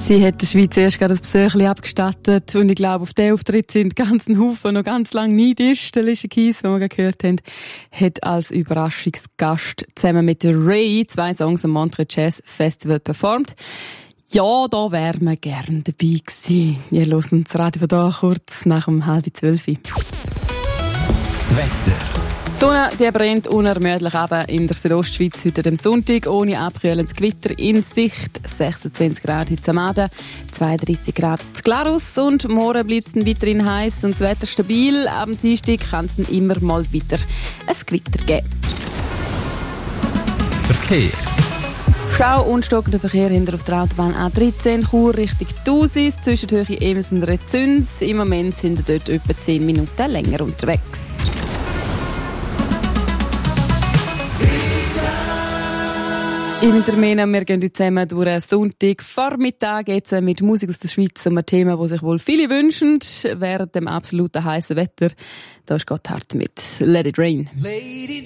Sie hat der Schweiz erst gerade ein Besuchchen abgestattet und ich glaube, auf diesen Auftritt sind ganz ein Haufen noch ganz lange neidisch. Der Alicia Keys, den wir gehört haben, hat als Überraschungsgast zusammen mit der Ray 2 Songs am Montreux Jazz Festival performt. Ja, da wären wir gerne dabei gewesen. Ihr hört das Radio von da kurz nach 11:30. Das Wetter. Die Sonne die brennt unermüdlich eben in der Südostschweiz heute am Sonntag. Ohne abkühlendes Gewitter in Sicht. 26 Grad heute am Abend, 32 Grad in Glarus. Und morgen bleibt es dann weiterhin heiß und das Wetter stabil. Am Dienstag kann es dann immer mal wieder ein Gewitter geben. Verkehr. Stau und stockender Verkehr hinter auf der Autobahn A13 Chur Richtung Thusis, Zwischenhöhe Ems und Rezüns. Im Moment sind wir dort etwa 10 Minuten länger unterwegs. Im Intermena, wir gehen heute zusammen durch einen Sonntagvormittag jetzt mit Musik aus der Schweiz, um ein Thema, das sich wohl viele wünschen, während dem absoluten heißen Wetter. Da ist Gotthard mit Let It Rain.